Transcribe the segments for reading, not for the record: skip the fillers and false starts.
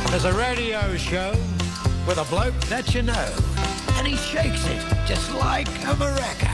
There's a radio show with a bloke that you know, and he shakes it just like a maraca.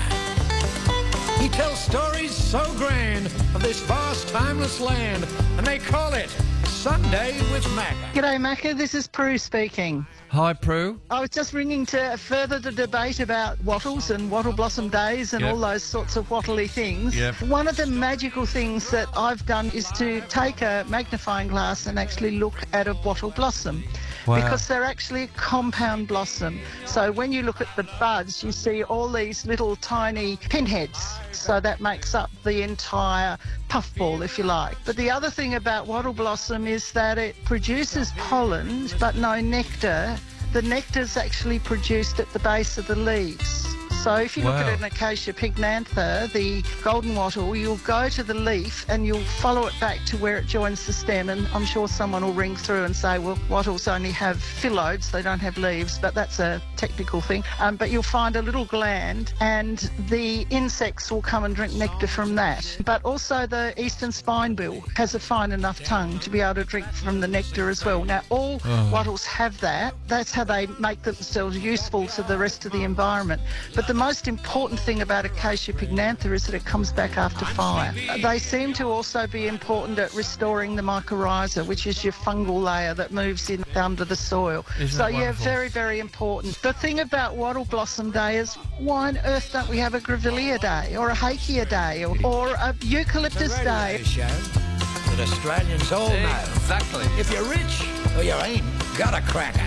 He tells stories so grand of this vast, timeless land, and they call it Sunday with Macca. G'day, Macca. This is Prue speaking. Hi, Prue. I was just ringing to further the debate about wattles and wattle blossom days and all those sorts of wattly things. Yep. One of the magical things that I've done is to take a magnifying glass and actually look at a wattle blossom. Wow. Because they're actually a compound blossom. So when you look at the buds, you see all these little tiny pinheads. So that makes up the entire puffball, if you like. But the other thing about wattle blossom is that it produces pollen, but no nectar. The nectar's actually produced at the base of the leaves. So if you look at an Acacia pycnantha, the golden wattle, you'll go to the leaf and you'll follow it back to where it joins the stem, and I'm sure someone will ring through and say, well, wattles only have phyllodes, they don't have leaves, but that's a technical thing. But you'll find a little gland and the insects will come and drink nectar from that. But also the eastern spinebill has a fine enough tongue to be able to drink from the nectar as well. Now, all wattles have that. That's how they make themselves useful to the rest of the environment. But the most important thing about Acacia pycnantha is that it comes back after fire. They seem to also be important at restoring the mycorrhiza, which is your fungal layer that moves in under the soil. So, yeah, very, very important. The thing about Wattle Blossom Day is, why on earth don't we have a Grevillea Day or a Hakea Day or a Eucalyptus Day? Show that Australians all know. Exactly. If you're rich or you ain't got a cracker.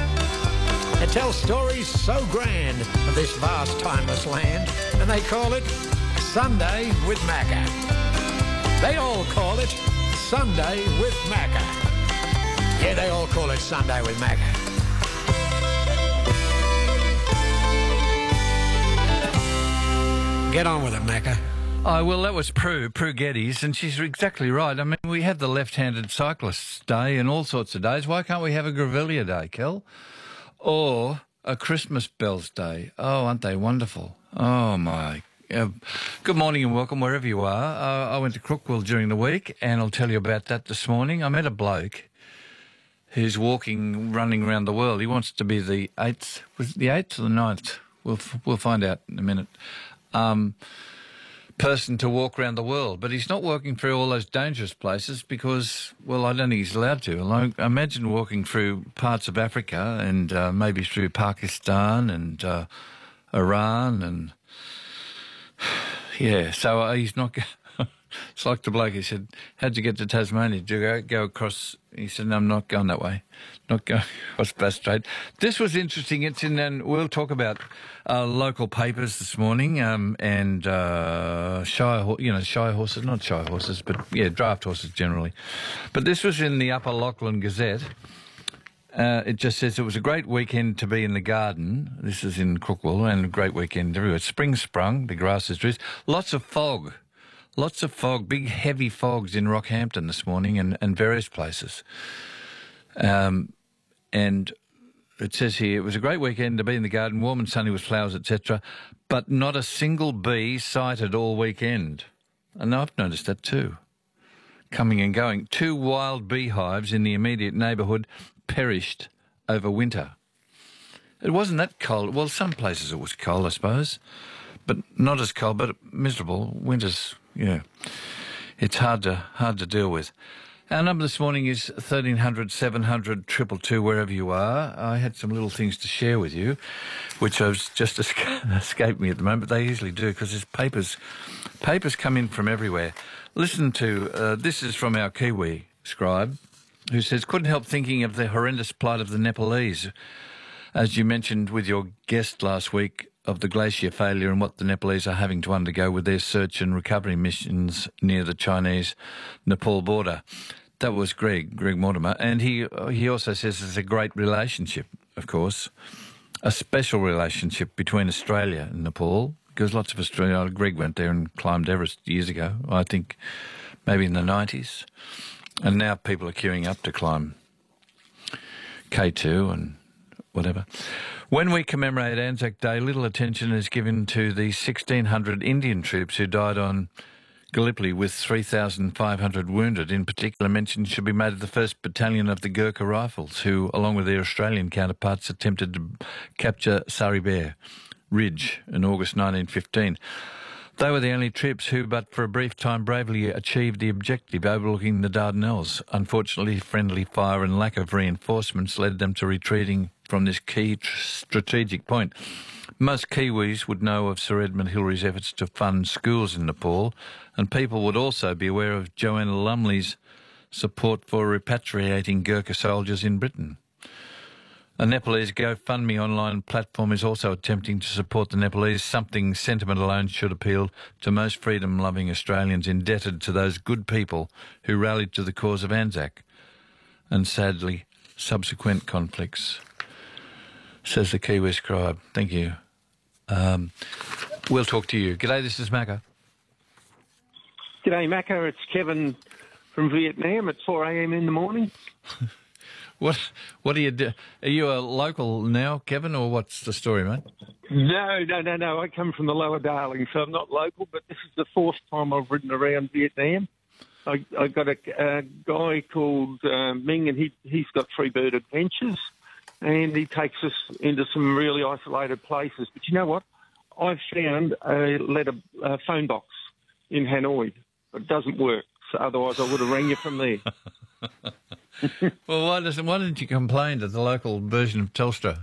It tells stories so grand of this vast, timeless land, and they call it Sunday with Macca. They all call it Sunday with Macca. Yeah, they all call it Sunday with Macca. Get on with it, Macca. Oh, well, that was Prue Geddes, and she's exactly right. I mean, we have the Left-Handed Cyclists Day and all sorts of days. Why can't we have a Grevillea Day, Kel? Or a Christmas Bells Day. Oh, aren't they wonderful? Oh, my. Good morning and welcome wherever you are. I went to Crookwell during the week, and I'll tell you about that this morning. I met a bloke who's running around the world. He wants to be the 8th. Was it the 8th or the 9th? We'll find out in a minute. Person to walk around the world, but he's not walking through all those dangerous places because, well, I don't think he's allowed to. I imagine walking through parts of Africa and maybe through Pakistan and Iran and yeah. So he's not. It's like the bloke. He said, "How'd you get to Tasmania? Did you go across?" He said, "No, I'm not going that way. Not going across Bass Strait." This was interesting. It's in, and we'll talk about local papers this morning and shy horses, not shy horses, but yeah, draft horses generally. But this was in the Upper Lachlan Gazette. It just says it was a great weekend to be in the garden. This is in Crookwell, and a great weekend everywhere. Spring sprung, the grass is dressed. Lots of fog, big heavy fogs in Rockhampton this morning and various places. And it says here, it was a great weekend to be in the garden, warm and sunny with flowers, etc., but not a single bee sighted all weekend. And I've noticed that too, coming and going. 2 wild beehives in the immediate neighbourhood perished over winter. It wasn't that cold. Well, some places it was cold, I suppose, but not as cold, but miserable. Winter's, yeah, it's hard to deal with. Our number this morning is 1300 700 222, wherever you are. I had some little things to share with you, which has just escaped me at the moment, but they usually do because there's papers come in from everywhere. Listen to, this is from our Kiwi scribe, who says, couldn't help thinking of the horrendous plight of the Nepalese, as you mentioned with your guest last week, of the glacier failure and what the Nepalese are having to undergo with their search and recovery missions near the Chinese-Nepal border. That was Greg Mortimer. And he also says it's a great relationship, of course, a special relationship between Australia and Nepal, because lots of Australia, Greg went there and climbed Everest years ago, I think maybe in the 90s. And now people are queuing up to climb K2 and whatever. When we commemorate Anzac Day, little attention is given to the 1,600 Indian troops who died on Gallipoli with 3,500 wounded. In particular, mention should be made of the 1st Battalion of the Gurkha Rifles, who, along with their Australian counterparts, attempted to capture Sari Ridge in August 1915. They were the only troops who, but for a brief time, bravely achieved the objective overlooking the Dardanelles. Unfortunately, friendly fire and lack of reinforcements led them to retreating from this key strategic point. Most Kiwis would know of Sir Edmund Hillary's efforts to fund schools in Nepal, and people would also be aware of Joanna Lumley's support for repatriating Gurkha soldiers in Britain. A Nepalese GoFundMe online platform is also attempting to support the Nepalese, something sentiment alone should appeal to most freedom-loving Australians indebted to those good people who rallied to the cause of Anzac and, sadly, subsequent conflicts, says the Kiwi Scribe. Thank you. We'll talk to you. G'day, this is Macca. G'day, Macca. It's Kevin from Vietnam. It's 4 a.m. in the morning. What do you do? Are you a local now, Kevin, or what's the story, mate? No. I come from the Lower Darling, so I'm not local, but this is the 4th time I've ridden around Vietnam. I got a guy called Ming, and he's got Freebird Adventures, and he takes us into some really isolated places. But you know what? I've found a phone box in Hanoi. It doesn't work, so otherwise I would have rang you from there. Well, why didn't you complain to the local version of Telstra?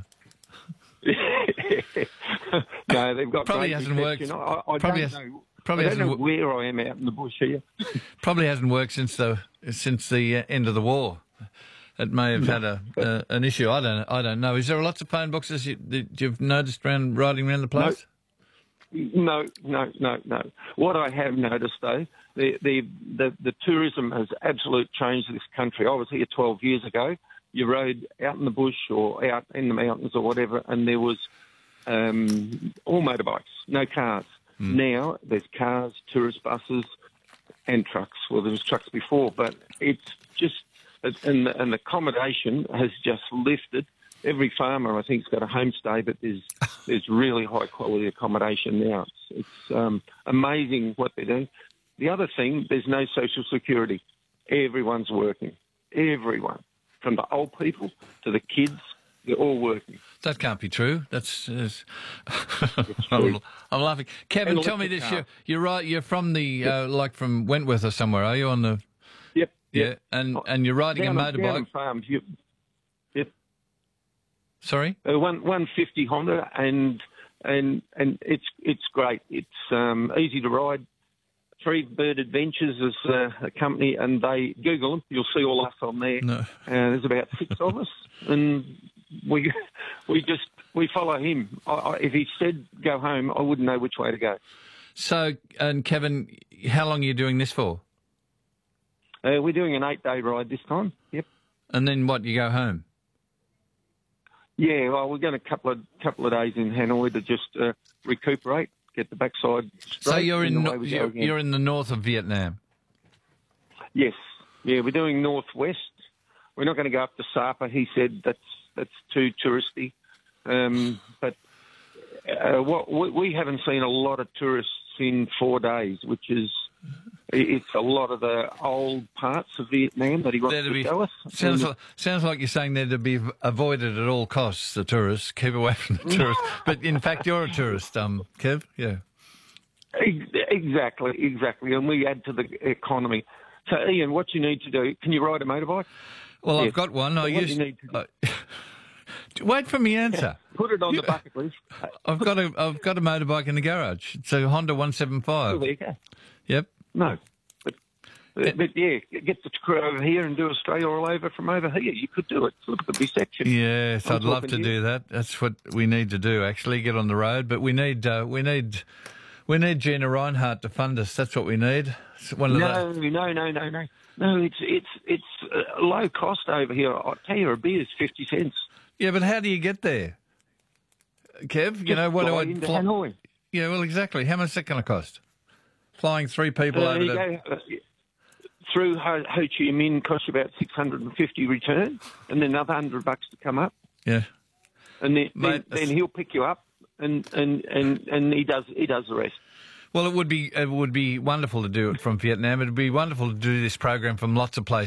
No, they've got probably great hasn't worked. reception. I don't know where I am out in the bush here. Probably hasn't worked since the end of the war. It may have had an issue. I don't know. Is there lots of phone boxes that you've noticed riding around the place? No. What I have noticed, though, the tourism has absolutely changed this country. I was here 12 years ago. You rode out in the bush or out in the mountains or whatever, and there was all motorbikes, no cars. Now there's cars, tourist buses, and trucks. Well, there was trucks before, but it's just and the accommodation has just lifted. Every farmer, I think, has got a homestay, but there's really high quality accommodation now. It's amazing what they're doing. The other thing, there's no social security. Everyone's working. Everyone, from the old people to the kids, they're all working. That can't be true. That's I'm laughing. Kevin, tell me this: you're right. You're from the from Wentworth or somewhere, are you? On the Yep. Yeah, and you're riding a motorbike. Down on farms. Yep. Sorry? 150 Honda, and it's great. It's easy to ride. Freebird Adventures is a company, and they Google them. You'll see all us on there. No. There's about 6 of us, and we follow him. If he said go home, I wouldn't know which way to go. So, and Kevin, how long are you doing this for? We're doing an 8-day ride this time. Yep. And then what? You go home? Yeah, well, we're going a couple of days in Hanoi to just recuperate, get the backside straight. So you're in the north of Vietnam? Yes. Yeah, we're doing northwest. We're not going to go up to Sapa. He said that's too touristy. But we haven't seen a lot of tourists in 4 days, which is it's a lot of the old parts of Vietnam that he wants to show us. Sounds like you're saying they're to be avoided at all costs, the tourists. Keep away from the tourists. But in fact, you're a tourist, Kev. Yeah. Exactly. And we add to the economy. So, Ian, what you need to do, can you ride a motorbike? Well, yes. I've got one. So you need to do. Wait for me answer. Put it on the bucket list. I've got a motorbike in the garage. It's a Honda 175. Oh, there you go. Yep. No. But yeah, get the crew over here and do Australia all over from over here. You could do it. Look at the reception. Yes, I'd love to do that. That's what we need to do, actually, get on the road. But we need Gina Reinhardt to fund us. That's what we need. No, it's low cost over here. I'll tell you, a beer is 50 cents. Yeah, but how do you get there, Kev? You know, what do I into Hanoi? Yeah, well, exactly. How much is that going to cost? Flying 3 people over to... Through Ho Chi Minh costs you about $650 return, and then another $100 to come up. Yeah, and then he'll pick you up, and he does the rest. Well, it would be wonderful to do it from Vietnam. It would be wonderful to do this program from lots of places.